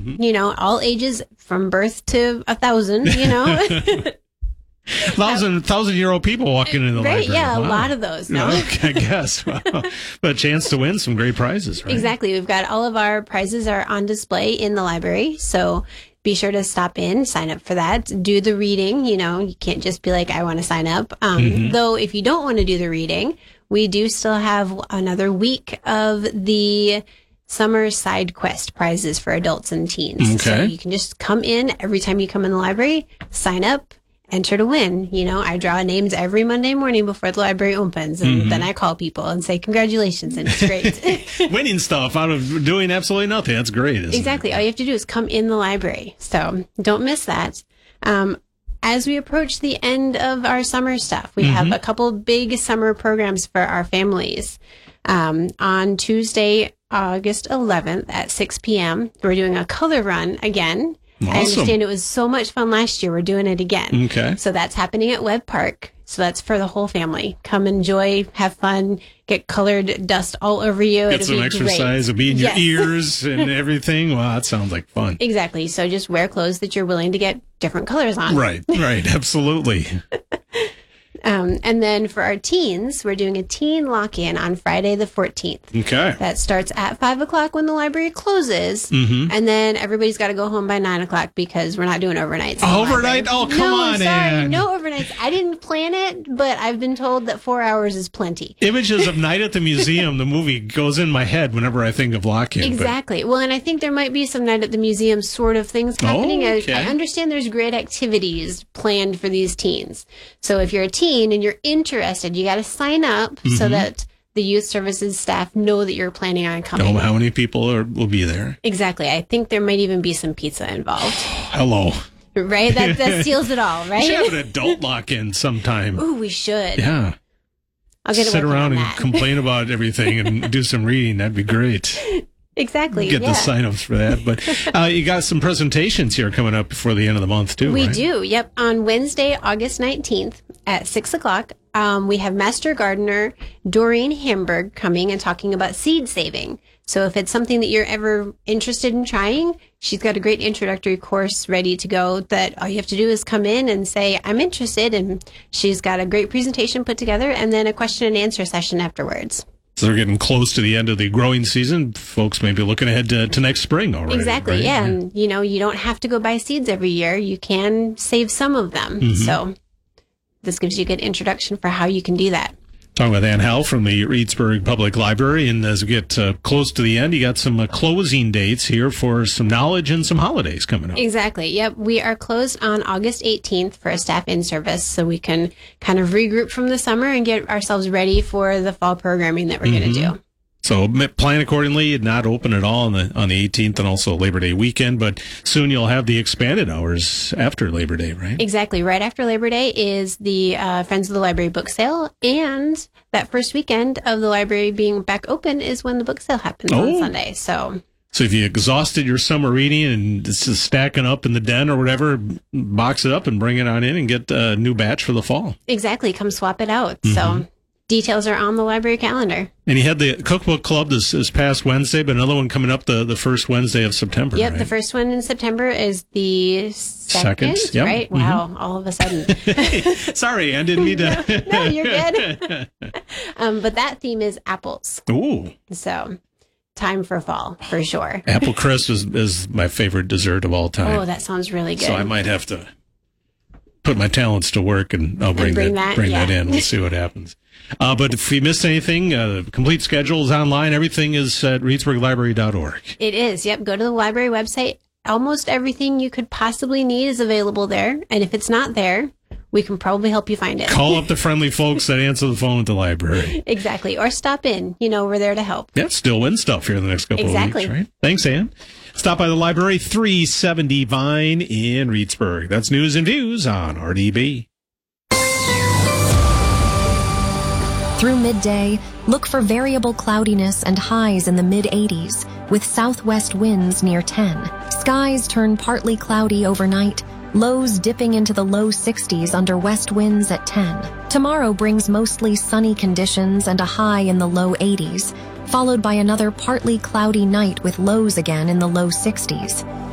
all ages from birth to 1,000, 1,000-year-old people walking in the library. Yeah, wow. A lot of those. No? I guess. Wow. But a chance to win some great prizes, right? Exactly. We've got all of our prizes are on display in the library. So be sure to stop in, sign up for that, do the reading. You can't just be like, I want to sign up. Though if you don't want to do the reading, we do still have another week of the summer side quest prizes for adults and teens. Okay. So you can just come in every time you come in the library, sign up, enter to win. I draw names every Monday morning before the library opens, and then I call people and say congratulations, and it's great. Winning stuff out of doing absolutely nothing. That's great. Exactly. All you have to do is come in the library. So don't miss that. As we approach the end of our summer stuff, we have a couple big summer programs for our families. On Tuesday, August 11th at 6 p.m., we're doing a color run again. Awesome. I understand it was so much fun last year. We're doing it again. Okay. So that's happening at Webb Park. So that's for the whole family. Come enjoy, have fun, get colored dust all over you. Get some exercise, it'll be in your ears and everything. Wow, that sounds like fun. Exactly. So just wear clothes that you're willing to get different colors on. Right. Absolutely. And then for our teens, we're doing a teen lock-in on Friday the 14th. Okay. That starts at 5 o'clock when the library closes. And then everybody's got to go home by 9 o'clock because we're not doing overnights. Overnight? Oh, come on, Ann. No overnights. I didn't plan it, but I've been told that 4 hours is plenty. Images of Night at the Museum, the movie, goes in my head whenever I think of lock-in. Exactly. Well, and I think there might be some Night at the Museum sort of things happening. Oh, okay. I understand there's great activities planned for these teens. So if you're a teen and you're interested, you got to sign up so that the youth services staff know that you're planning on coming. How many people will be there? Exactly. I think there might even be some pizza involved. Hello. Right? That seals it all, right? We should have an adult lock-in sometime. Ooh, we should. Yeah. I'll get sit around and complain about everything and do some reading. That'd be great. Exactly. Get the sign-ups for that. But you got some presentations here coming up before the end of the month, too, We right? do. Yep. On Wednesday, August 19th at 6 o'clock, we have Master Gardener Doreen Hamburg coming and talking about seed saving. So if it's something that you're ever interested in trying, she's got a great introductory course ready to go that all you have to do is come in and say, I'm interested. And she's got a great presentation put together and then a question and answer session afterwards. So they're getting close to the end of the growing season. Folks may be looking ahead to next spring already. Exactly, right? yeah. And, you don't have to go buy seeds every year. You can save some of them. So this gives you a good introduction for how you can do that. Talking with Ann Howell from the Reedsburg Public Library. And as we get close to the end, you got some closing dates here for some knowledge and some holidays coming up. Exactly. Yep. We are closed on August 18th for a staff in-service, so we can kind of regroup from the summer and get ourselves ready for the fall programming that we're going to do. So plan accordingly, not open at all on the 18th and also Labor Day weekend, but soon you'll have the expanded hours after Labor Day, right? Exactly. Right after Labor Day is the Friends of the Library book sale, and that first weekend of the library being back open is when the book sale happens on Sunday. So if you exhausted your summer reading and it's just stacking up in the den or whatever, box it up and bring it on in and get a new batch for the fall. Exactly. Come swap it out. So details are on the library calendar. And you had the cookbook club this past Wednesday, but another one coming up the first Wednesday of September. Yep, right? The first one in September is the second yep. Right? Wow, all of a sudden. Sorry, I didn't mean to. No, you're good. But that theme is apples. Ooh. So time for fall, for sure. Apple crisp is my favorite dessert of all time. Oh, that sounds really good. So I might have to put my talents to work, and I'll bring that in. We'll see what happens. But if you missed anything, the complete schedule is online. Everything is at reedsburglibrary.org. It is. Yep. Go to the library website. Almost everything you could possibly need is available there. And if it's not there, we can probably help you find it. Call up the friendly folks that answer the phone at the library. Exactly. Or stop in. We're there to help. Yeah, still win stuff here in the next couple of weeks, right? Thanks, Ann. Stop by the library, 370 Vine in Reedsburg. That's News and Views on RDB. Through midday, look for variable cloudiness and highs in the mid-80s, with southwest winds near 10. Skies turn partly cloudy overnight, lows dipping into the low 60s under west winds at 10. Tomorrow brings mostly sunny conditions and a high in the low 80s, followed by another partly cloudy night with lows again in the low 60s.